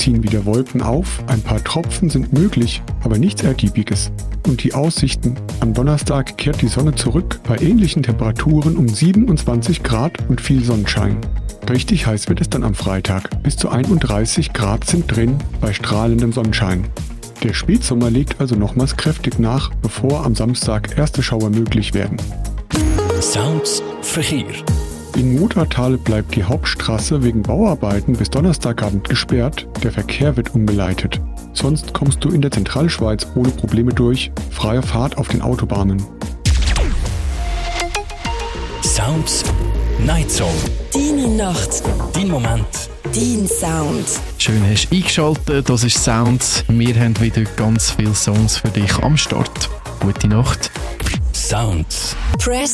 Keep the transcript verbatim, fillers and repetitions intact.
ziehen wieder Wolken auf, ein paar Tropfen sind möglich, aber nichts Ergiebiges. Und die Aussichten: Am Donnerstag kehrt die Sonne zurück bei ähnlichen Temperaturen um siebenundzwanzig Grad und viel Sonnenschein. Richtig heiß wird es dann am Freitag. Bis zu einunddreißig Grad sind drin bei strahlendem Sonnenschein. Der Spätsommer legt also nochmals kräftig nach, bevor am Samstag erste Schauer möglich werden. Sounds Verkehr. In Muttertal bleibt die Hauptstraße wegen Bauarbeiten bis Donnerstagabend gesperrt. Der Verkehr wird umgeleitet. Sonst kommst du in der Zentralschweiz ohne Probleme durch. Freie Fahrt auf den Autobahnen. Sounds Night Song. Deine Nacht. Dein Moment. Dein Sound. Schön hast du eingeschaltet, das ist Sounds. Wir haben wieder ganz viele Songs für dich am Start. Gute Nacht. Sounds. Press